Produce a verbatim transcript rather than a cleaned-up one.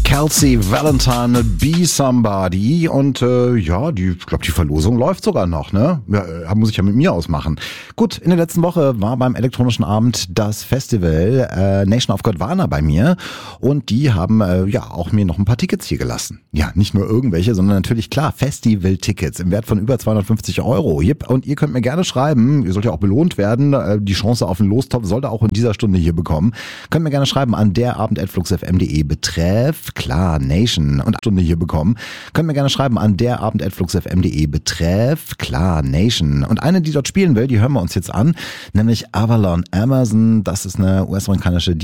Kelsey Valentine, Be Somebody. Und äh, ja, die, ich glaube, die Verlosung läuft sogar noch, ne? Ja, muss ich ja mit mir ausmachen. Gut, in der letzten Woche war beim elektronischen Abend das Festival äh, Nation of Gondwana bei mir. Und die haben äh, ja auch mir noch ein paar Tickets hier gelassen. Ja, nicht nur irgendwelche, sondern natürlich, klar, Festival-Tickets im Wert von über zweihundertfünfzig Euro. Und ihr könnt mir gerne schreiben, ihr sollt ja auch belohnt werden. Äh, die Chance auf einen Lostopf sollt ihr auch in dieser Stunde hier bekommen. Könnt mir gerne schreiben an derabend at fluxfm punkt de betreff, klar, Nation und Stunde hier bekommen. Könnt mir gerne schreiben an derabend at fluxfm punkt de betreff, klar, Nation. Und eine, die dort spielen will, die hören wir uns jetzt an, nämlich Avalon Amazon. Das ist eine U S-amerikanische